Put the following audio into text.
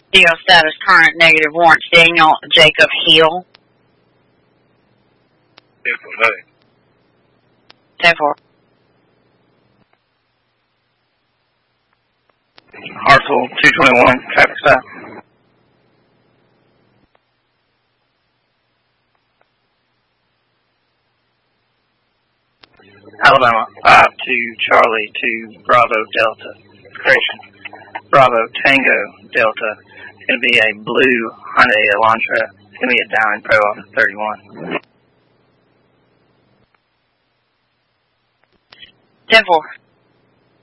Deal status current, negative warrants. Daniel Jacob Hill. 10-4. Hartsville 221, traffic stop. Alabama 5-2 Charlie to Bravo Delta. Correction. Bravo Tango Delta. It's going to be a blue Hyundai Elantra. It's going to be a Diamond Pro Office 31. 10-4.